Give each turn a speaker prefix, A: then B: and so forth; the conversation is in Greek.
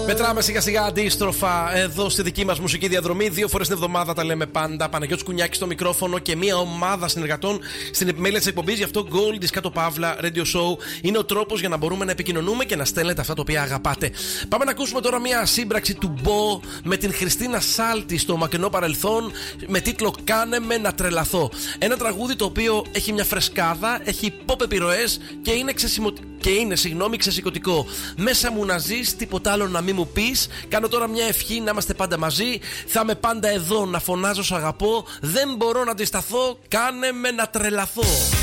A: Μετράμε σιγά σιγά αντίστροφα εδώ στη δική μας μουσική διαδρομή. 2 φορές την εβδομάδα τα λέμε πάντα. Παναγιώτης Κουνιάκης στο μικρόφωνο και μια ομάδα συνεργατών στην επιμέλεια της εκπομπής. Γι' αυτό Gold κάτω παύλα Radio Show είναι ο τρόπος για να μπορούμε να επικοινωνούμε και να στέλνετε αυτά τα οποία αγαπάτε. Πάμε να ακούσουμε τώρα μια σύμπραξη του Μπο με την Χριστίνα Σάλτη στο μακρινό παρελθόν με τίτλο Κάνε με να τρελαθώ. Ένα τραγούδι το οποίο έχει μια φρεσκάδα, έχει pop επιρροές και είναι ξεσηκωτικό. Μέσα μου να ζεις, τίποτα άλλο να μην μου πεις. Κάνω τώρα μια ευχή να είμαστε πάντα μαζί. Θα είμαι πάντα εδώ να φωνάζω σ' αγαπώ. Δεν μπορώ να αντισταθώ. Κάνε με να τρελαθώ.